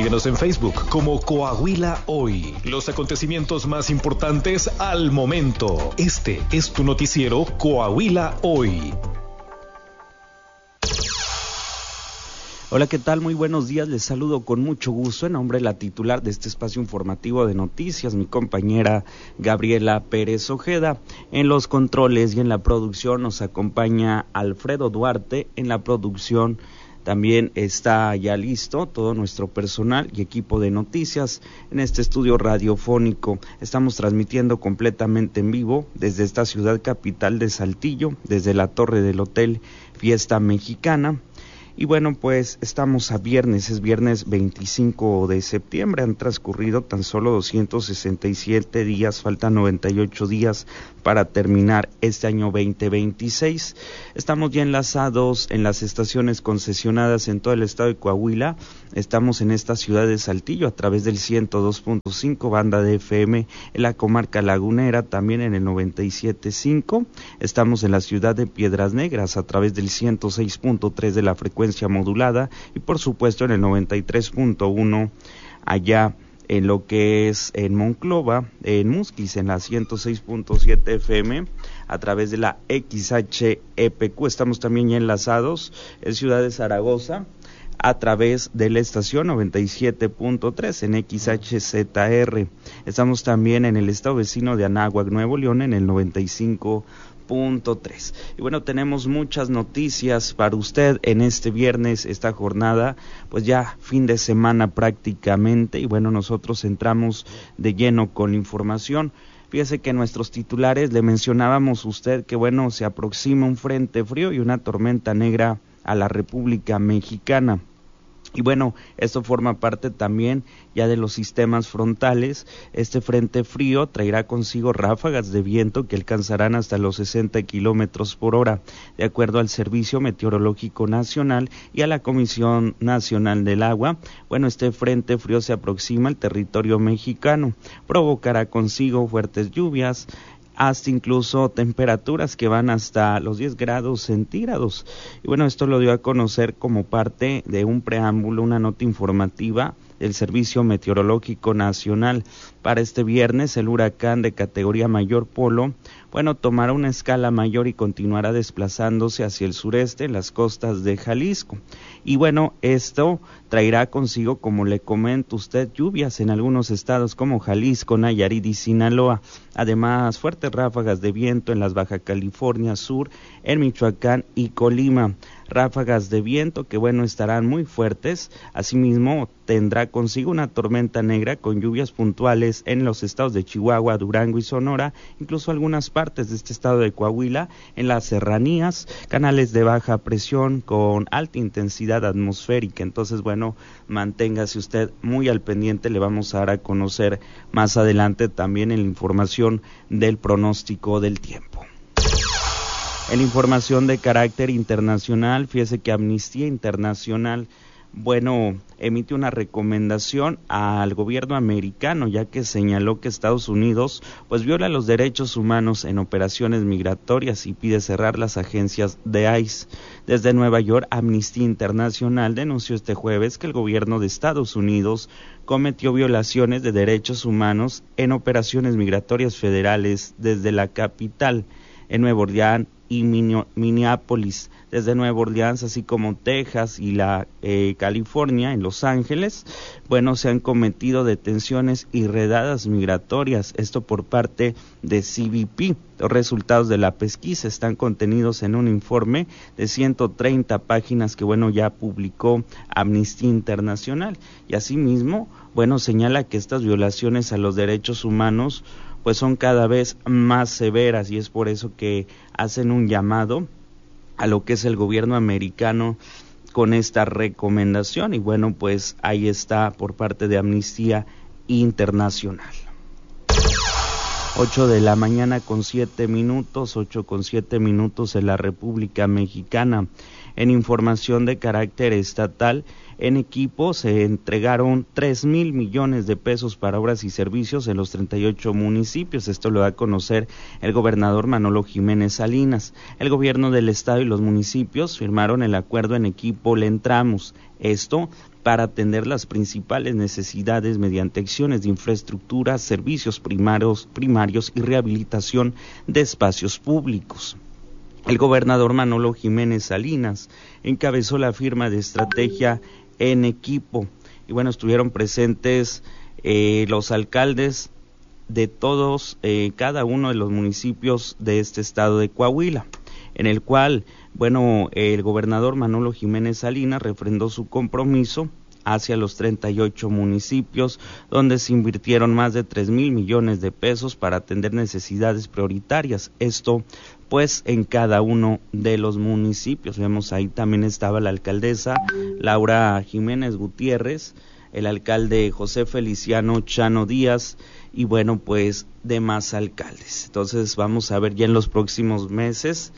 Síguenos en Facebook como Coahuila Hoy. Los acontecimientos más importantes al momento. Este es tu noticiero Coahuila Hoy. Hola, ¿qué tal? Muy buenos días, les saludo con mucho gusto en nombre de la titular de este espacio informativo de noticias, mi compañera Gabriela Pérez Ojeda. En los controles y en la producción nos acompaña Alfredo Duarte. En la producción también está ya listo todo nuestro personal y equipo de noticias en este estudio radiofónico. Estamos transmitiendo completamente en vivo desde esta ciudad capital de Saltillo, desde la torre del Hotel Fiesta Mexicana. Y bueno, pues estamos a viernes, es viernes 25 de septiembre, han transcurrido tan solo 267 días, faltan 98 días para terminar este año 2026. Estamos ya enlazados en las estaciones concesionadas en todo el estado de Coahuila, estamos en esta ciudad de Saltillo a través del 102.5 banda de FM, en la comarca lagunera también en el 97.5, estamos en la ciudad de Piedras Negras a través del 106.3 de la frecuencia modulada y por supuesto en el 93.1 allá en lo que es en Monclova, en Musquis, en la 106.7 FM a través de la XHEPQ. Estamos también ya enlazados en Ciudad de Zaragoza a través de la estación 97.3 en XHZR. Estamos también en el estado vecino de Anáhuac, Nuevo León, en el 95.3. Y bueno, tenemos muchas noticias para usted en este viernes, esta jornada, pues ya fin de semana prácticamente, y bueno, nosotros entramos de lleno con información. Fíjese que nuestros titulares le mencionábamos a usted que bueno, se aproxima un frente frío y una tormenta negra a la República Mexicana. Y bueno, esto forma parte también ya de los sistemas frontales. Este frente frío traerá consigo ráfagas de viento que alcanzarán hasta los 60 kilómetros por hora, de acuerdo al Servicio Meteorológico Nacional y a la Comisión Nacional del Agua. Bueno, este frente frío se aproxima al territorio mexicano, provocará consigo fuertes lluvias, hasta incluso temperaturas que van hasta los 10 grados centígrados. Y bueno, esto lo dio a conocer como parte de un preámbulo, una nota informativa del Servicio Meteorológico Nacional. Para este viernes, el huracán de categoría mayor Polo, bueno, tomará una escala mayor y continuará desplazándose hacia el sureste en las costas de Jalisco. Y bueno, esto traerá consigo, como le comento usted, lluvias en algunos estados como Jalisco, Nayarit y Sinaloa. Además, fuertes ráfagas de viento en las Baja California Sur, en Michoacán y Colima. Ráfagas de viento que bueno, estarán muy fuertes. Asimismo, tendrá consigo una tormenta negra con lluvias puntuales en los estados de Chihuahua, Durango y Sonora, incluso algunas partes de este estado de Coahuila, en las serranías, canales de baja presión con alta intensidad atmosférica. Entonces, bueno, manténgase usted muy al pendiente, le vamos a dar a conocer más adelante también en la información del pronóstico del tiempo. En información de carácter internacional, fíjese que Amnistía Internacional, bueno, emite una recomendación al gobierno americano, ya que señaló que Estados Unidos pues viola los derechos humanos en operaciones migratorias y pide cerrar las agencias de ICE. Desde Nueva York, Amnistía Internacional denunció este jueves que el gobierno de Estados Unidos cometió violaciones de derechos humanos en operaciones migratorias federales desde la capital, en Nueva Orleans y Minneapolis, desde Nueva Orleans, así como Texas y la California, en Los Ángeles, bueno, se han cometido detenciones y redadas migratorias, esto por parte de CBP. Los resultados de la pesquisa están contenidos en un informe de 130 páginas que, bueno, ya publicó Amnistía Internacional, y asimismo, bueno, señala que estas violaciones a los derechos humanos pues son cada vez más severas, y es por eso que hacen un llamado a lo que es el gobierno americano con esta recomendación. Y bueno, pues ahí está por parte de Amnistía Internacional. 8 de la mañana con 7 minutos, 8:07 en la República Mexicana. En información de carácter estatal, en equipo se entregaron 3,000 millones de pesos para obras y servicios en los 38 municipios. Esto lo da a conocer el gobernador Manolo Jiménez Salinas. El gobierno del estado y los municipios firmaron el acuerdo en equipo Le Entramos. Esto para atender las principales necesidades mediante acciones de infraestructura, servicios primarios y rehabilitación de espacios públicos. El gobernador Manolo Jiménez Salinas encabezó la firma de estrategia en equipo y bueno, estuvieron presentes los alcaldes de todos, cada uno de los municipios de este estado de Coahuila, en el cual, bueno, el gobernador Manolo Jiménez Salinas refrendó su compromiso hacia los 38 municipios, donde se invirtieron más de 3,000 millones de pesos para atender necesidades prioritarias. Esto, pues, en cada uno de los municipios. Vemos ahí también estaba la alcaldesa Laura Jiménez Gutiérrez, el alcalde José Feliciano Chano Díaz y, bueno, pues, demás alcaldes. Entonces, vamos a ver ya en los próximos meses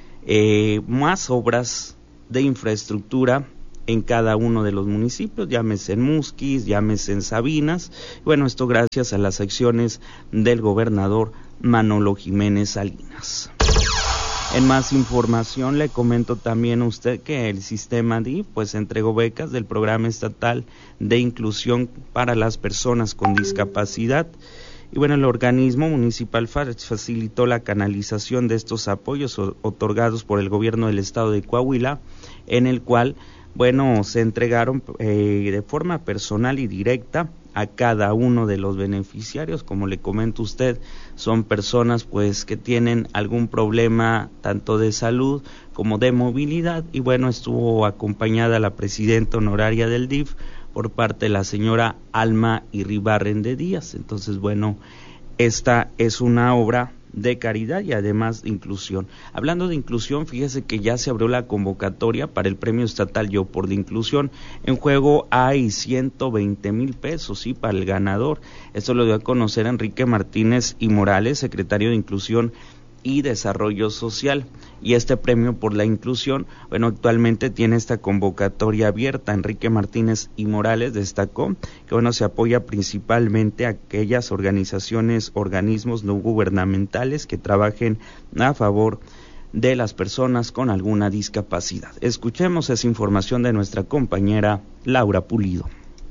más obras de infraestructura en cada uno de los municipios, llámese en Musquis, llámese en Sabinas. Bueno, esto gracias a las acciones del gobernador Manolo Jiménez Salinas. En más información le comento también a usted que el sistema DIF pues entregó becas del Programa Estatal de Inclusión para las Personas con Discapacidad. Y bueno, el organismo municipal facilitó la canalización de estos apoyos otorgados por el gobierno del estado de Coahuila, en el cual, bueno, se entregaron de forma personal y directa a cada uno de los beneficiarios. Como le comento a usted, son personas pues que tienen algún problema tanto de salud como de movilidad, y bueno, estuvo acompañada la presidenta honoraria del DIF por parte de la señora Alma Irribarren de Díaz. Entonces, bueno, esta es una obra de caridad y además de inclusión. Hablando de inclusión, fíjese que ya se abrió la convocatoria para el Premio Estatal Yo por la Inclusión. En juego hay 120,000 pesos, sí, para el ganador. Esto lo dio a conocer Enrique Martínez y Morales, secretario de Inclusión y Desarrollo Social. Y este premio por la inclusión, bueno, actualmente tiene esta convocatoria abierta. Enrique Martínez y Morales destacó que, bueno, se apoya principalmente a aquellas organizaciones, organismos no gubernamentales que trabajen a favor de las personas con alguna discapacidad. Escuchemos esa información de nuestra compañera Laura Pulido.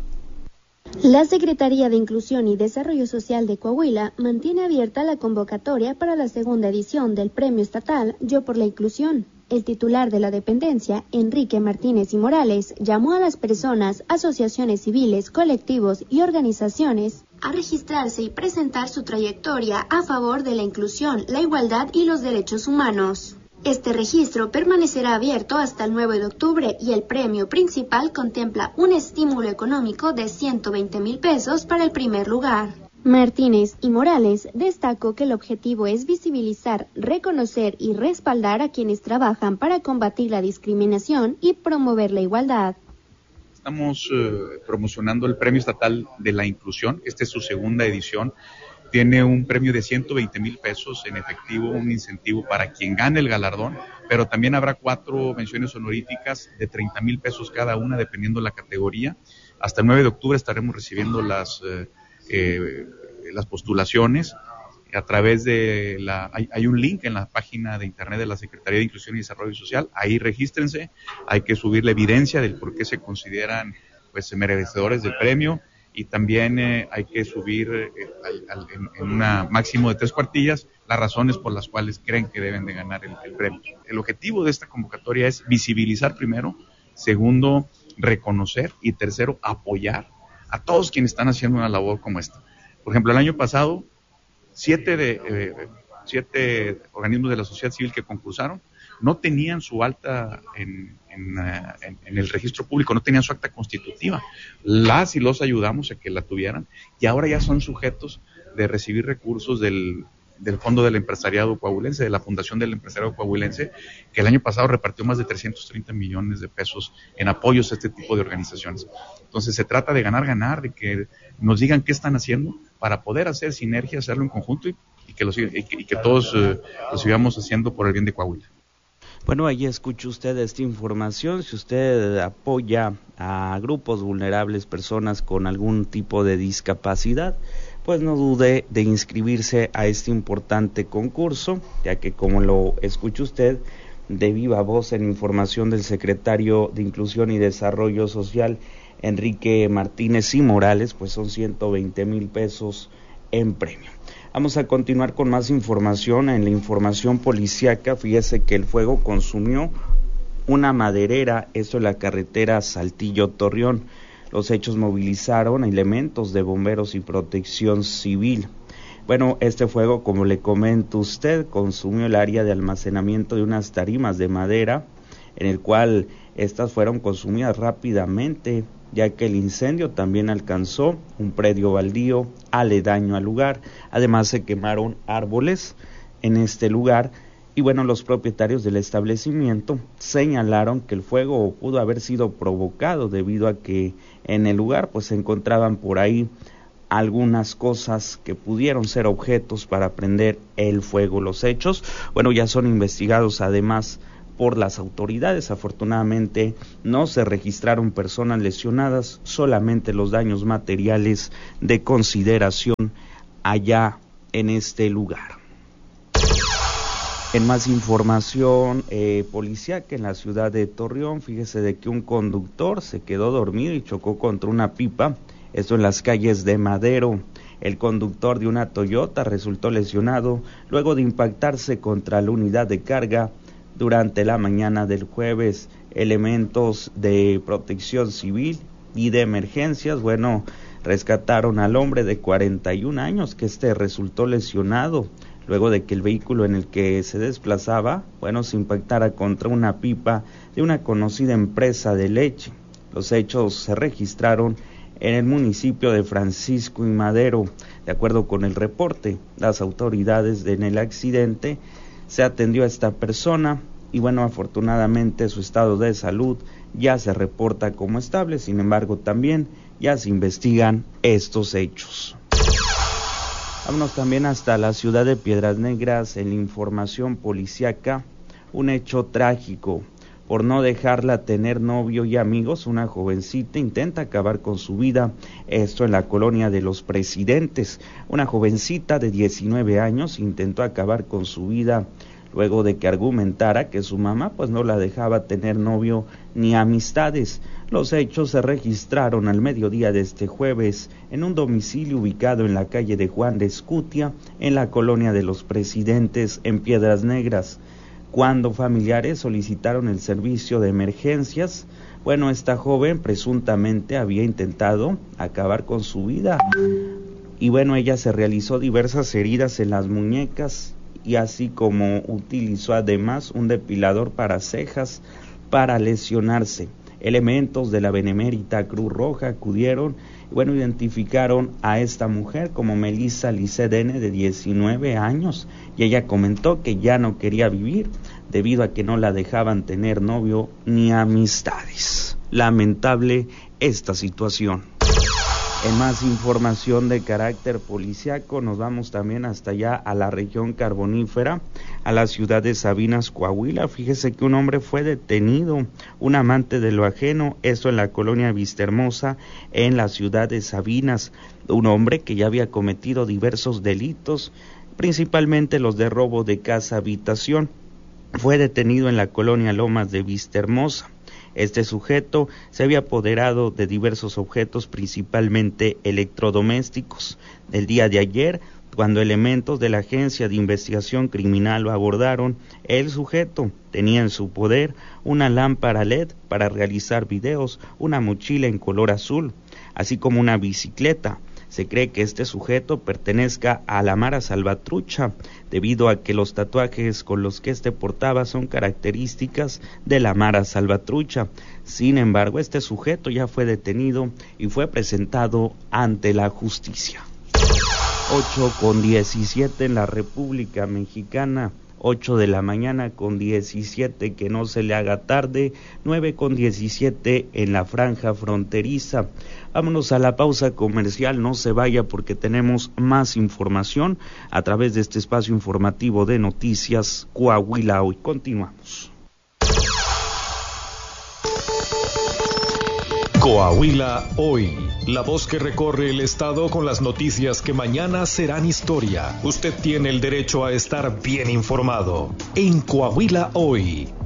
La Secretaría de Inclusión y Desarrollo Social de Coahuila mantiene abierta la convocatoria para la segunda edición del Premio Estatal Yo por la Inclusión. El titular de la dependencia, Enrique Martínez y Morales, llamó a las personas, asociaciones civiles, colectivos y organizaciones a registrarse y presentar su trayectoria a favor de la inclusión, la igualdad y los derechos humanos. Este registro permanecerá abierto hasta el 9 de octubre y el premio principal contempla un estímulo económico de 120,000 pesos para el primer lugar. Martínez y Morales destacó que el objetivo es visibilizar, reconocer y respaldar a quienes trabajan para combatir la discriminación y promover la igualdad. Estamos promocionando el Premio Estatal de la Inclusión. Esta es su segunda edición. Tiene un premio de 120,000 pesos en efectivo, un incentivo para quien gane el galardón, pero también habrá 4 menciones honoríficas de 30,000 pesos cada una, dependiendo la categoría. Hasta el 9 de octubre estaremos recibiendo las postulaciones a través de hay un link en la página de internet de la Secretaría de Inclusión y Desarrollo Social. Ahí regístrense, hay que subir la evidencia del por qué se consideran pues merecedores del premio. Y también hay que subir en un máximo de 3 cuartillas las razones por las cuales creen que deben de ganar el premio. El objetivo de esta convocatoria es visibilizar primero, segundo, reconocer y tercero, apoyar a todos quienes están haciendo una labor como esta. Por ejemplo, el año pasado, 7 organismos de la sociedad civil que concursaron no tenían su alta en el registro público, no tenían su acta constitutiva. Las y los ayudamos a que la tuvieran y ahora ya son sujetos de recibir recursos del Fondo del Empresariado Coahuilense, de la Fundación del Empresariado Coahuilense, que el año pasado repartió más de 330 millones de pesos en apoyos a este tipo de organizaciones. Entonces se trata de ganar, de que nos digan qué están haciendo para poder hacer sinergia, hacerlo en conjunto y que todos lo sigamos haciendo por el bien de Coahuila. Bueno, ahí escucha usted esta información. Si usted apoya a grupos vulnerables, personas con algún tipo de discapacidad, pues no dude de inscribirse a este importante concurso, ya que, como lo escucha usted de viva voz en información del secretario de Inclusión y Desarrollo Social, Enrique Martínez y Morales, pues son 120,000 pesos en premio. Vamos a continuar con más información. En la información policíaca, fíjese que el fuego consumió una maderera, esto en la carretera Saltillo-Torreón. Los hechos movilizaron elementos de bomberos y protección civil. Bueno, este fuego, como le comento usted, consumió el área de almacenamiento de unas tarimas de madera, en el cual estas fueron consumidas rápidamente, ya que el incendio también alcanzó un predio baldío aledaño al lugar. Además se quemaron árboles en este lugar y bueno, los propietarios del establecimiento señalaron que el fuego pudo haber sido provocado debido a que en el lugar pues se encontraban por ahí algunas cosas que pudieron ser objetos para prender el fuego. Los hechos, bueno, ya son investigados además por las autoridades. Afortunadamente no se registraron personas lesionadas, solamente los daños materiales de consideración allá en este lugar. En más información policíaca en la ciudad de Torreón, fíjese de que un conductor se quedó dormido y chocó contra una pipa, esto en las calles de Madero. El conductor de una Toyota resultó lesionado luego de impactarse contra la unidad de carga durante la mañana del jueves. Elementos de protección civil y de emergencias, bueno, rescataron al hombre de 41 años que resultó lesionado luego de que el vehículo en el que se desplazaba, bueno, se impactara contra una pipa de una conocida empresa de leche. Los hechos se registraron en el municipio de Francisco y Madero. De acuerdo con el reporte, las autoridades en el accidente se atendió a esta persona y bueno, afortunadamente su estado de salud ya se reporta como estable. Sin embargo, también ya se investigan estos hechos. Vámonos también hasta la ciudad de Piedras Negras. En la información policíaca, un hecho trágico. Por no dejarla tener novio y amigos, una jovencita intenta acabar con su vida, esto en la colonia de Los Presidentes. Una jovencita de 19 años intentó acabar con su vida luego de que argumentara que su mamá pues no la dejaba tener novio ni amistades. Los hechos se registraron al mediodía de este jueves en un domicilio ubicado en la calle de Juan de Escutia, en la colonia de Los Presidentes, en Piedras Negras. Cuando familiares solicitaron el servicio de emergencias, bueno, esta joven presuntamente había intentado acabar con su vida. Y bueno, ella se realizó diversas heridas en las muñecas y así como utilizó además un depilador para cejas para lesionarse. Elementos de la Benemérita Cruz Roja acudieron y bueno, identificaron a esta mujer como Melissa Licedene, de 19 años, y ella comentó que ya no quería vivir debido a que no la dejaban tener novio ni amistades. Lamentable esta situación. En más información de carácter policiaco, nos vamos también hasta allá a la región carbonífera, a la ciudad de Sabinas, Coahuila. Fíjese que un hombre fue detenido, un amante de lo ajeno, esto en la colonia Vistahermosa, en la ciudad de Sabinas. Un hombre que ya había cometido diversos delitos, principalmente los de robo de casa-habitación. Fue detenido en la colonia Lomas de Vistahermosa. Este sujeto se había apoderado de diversos objetos, principalmente electrodomésticos. El día de ayer, cuando elementos de la Agencia de Investigación Criminal lo abordaron, el sujeto tenía en su poder una lámpara LED para realizar videos, una mochila en color azul, así como una bicicleta. Se cree que este sujeto pertenezca a la Mara Salvatrucha, debido a que los tatuajes con los que portaba son características de la Mara Salvatrucha. Sin embargo, este sujeto ya fue detenido y fue presentado ante la justicia. 8:17 en la República Mexicana. 8 de la mañana con 17, que no se le haga tarde, 9:17 en la franja fronteriza. Vámonos a la pausa comercial, no se vaya porque tenemos más información a través de este espacio informativo de noticias Coahuila Hoy. Continuamos. Coahuila Hoy, la voz que recorre el estado con las noticias que mañana serán historia. Usted tiene el derecho a estar bien informado. En Coahuila Hoy,